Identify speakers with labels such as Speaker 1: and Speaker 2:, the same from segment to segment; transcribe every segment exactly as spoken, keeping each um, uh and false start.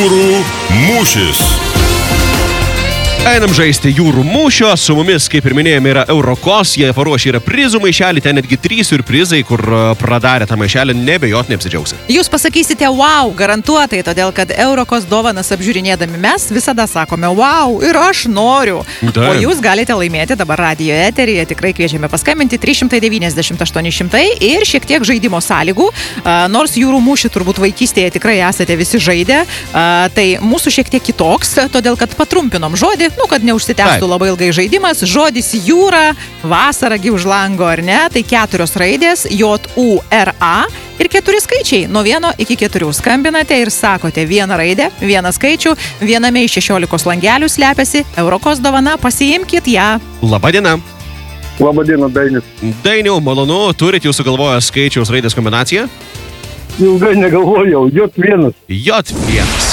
Speaker 1: Jūrų mūšis. Einam žaisti jūrų mūšio, su mumis, kaip ir minėjome, yra Eurokos, jie paruošė yra prizų maišelį, ten netgi trys siurprizai, kur pradarė tą maišelį, nebejot neapsidžiaugsi.
Speaker 2: Jūs pasakysite wow, garantuotai, todėl kad Eurokos dovanas apžiūrinėdami mes visada sakome wow ir aš noriu.
Speaker 1: Taip.
Speaker 2: O jūs galite laimėti dabar radijo eteryje, tikrai kviečiame paskambinti trys šimtai devyniasdešimt aštuoni šimtai ir šiek tiek žaidimo sąlygų, a, nors jūrų mūšį turbūt vaikystėje tikrai esate visi žaidę, a, tai mūsų šiek tiek kitoks, todėl kad patrumpinom žodį. Nu, kad neužsitęstų labai ilgai žaidimas. Žodis jūra, vasaragi už lango, ar ne? Tai keturios raidės, J U R A ir keturi skaičiai. Nuo vieno iki keturių skambinate ir sakote vieną raidę, vieną skaičių. Viename iš šešiolikos langelių slepiasi Eurokos dovana, pasiimkit ją.
Speaker 1: Labadiena.
Speaker 3: Labadiena, Dainis.
Speaker 1: Dainiau, malonu, turit jūsų galvoje skaičiaus raidės kombinaciją?
Speaker 3: Ilgai negalvojau, J vienas.
Speaker 1: J vienas.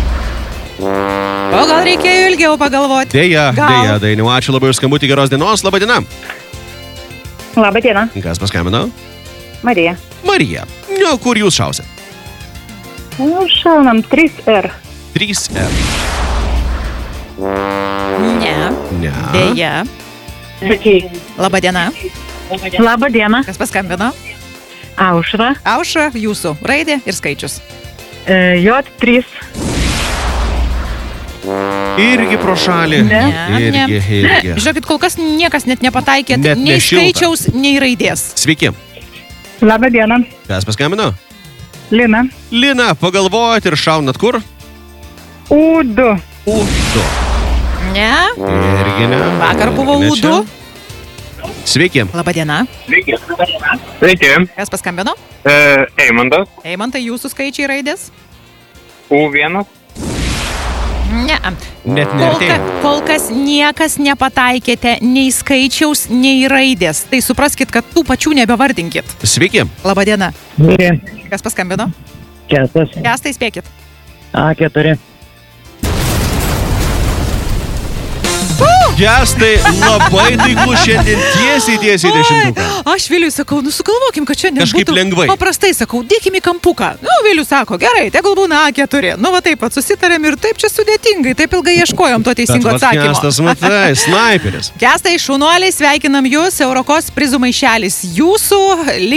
Speaker 2: O gal reikėjo ilgiau pagalvoti?
Speaker 1: Deja,
Speaker 2: Gal.
Speaker 1: deja, Dainiau, ačiū labai už skambutį, geros dienos, labadiena.
Speaker 4: Labadiena,
Speaker 1: Kas paskambino?
Speaker 4: Marija.
Speaker 1: Marija. Nu, kur jūs šausit?
Speaker 4: Nu, šaunam trys R.
Speaker 1: trys R.
Speaker 2: Ne.
Speaker 1: Ne.
Speaker 2: Deja. Labadiena.
Speaker 4: Labadiena,
Speaker 2: Kas paskambino?
Speaker 4: Aušra.
Speaker 2: Aušra, jūsų raidė ir skaičius.
Speaker 4: J trys.
Speaker 1: Irgi pro šalį.
Speaker 2: Ne,
Speaker 1: Irgi,
Speaker 2: ne.
Speaker 1: irgi.
Speaker 2: Žinokit, kol kas niekas net nepataikėt
Speaker 1: Net
Speaker 2: nei
Speaker 1: nešilta.
Speaker 2: skaičiaus, nei raidės.
Speaker 1: Sveiki.
Speaker 4: Labadiena,
Speaker 1: Kas paskambino?
Speaker 4: Lina.
Speaker 1: Lina, pagalvojat ir šaunat kur?
Speaker 4: U du.
Speaker 1: U du.
Speaker 2: Ne.
Speaker 1: Irgi ne.
Speaker 2: Vakar buvo
Speaker 1: Irgi ne
Speaker 2: U du.
Speaker 1: čia. Sveiki.
Speaker 2: Labadiena.
Speaker 3: Sveiki.
Speaker 2: Kas paskambino?
Speaker 3: E, Eimantas.
Speaker 2: Eimantai, jūsų skaičiai raidės?
Speaker 3: U vienas.
Speaker 2: Ne.
Speaker 1: Net
Speaker 2: Kol,
Speaker 1: neartėja.
Speaker 2: ka, kol kas niekas nepataikėte nei skaičiaus, nei raidės. Tai supraskit, kad tų pačių nebevardinkit.
Speaker 1: Sveiki.
Speaker 2: Labadiena.
Speaker 5: Dvi,
Speaker 2: Kas paskambino?
Speaker 5: Kestas,
Speaker 2: Kestai, spėkit.
Speaker 5: A keturi.
Speaker 1: Gestai labai taiklų šiandien tiesiai, tiesiai dešimtuką.
Speaker 2: Oi, aš Viliui sakau, nu sugalvokim, kad šiandien
Speaker 1: Kažkaip
Speaker 2: būtų
Speaker 1: lengvai.
Speaker 2: paprastai, sakau, dėkim į kampuką. Nu, Vilius sako, gerai, tegul būna A keturi. Nu, va taip pat susitarėm ir taip čia sudėtingai, taip ilgai ieškojom to teisingo atsakymo.
Speaker 1: Kestas, matai, snaiperis.
Speaker 2: Kestai, šaunuoliai, sveikinam jūs, Eurokos prizų maišelis jūsų.